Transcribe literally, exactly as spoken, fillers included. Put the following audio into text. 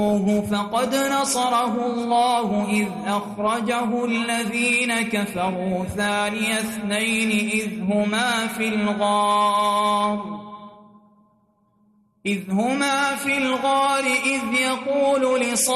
فقد نصره الله إذ أخرجه الذين كفروا ثاني اثنين إذ هما في الغار إذ هما في الغار إذ يقول لصاحبه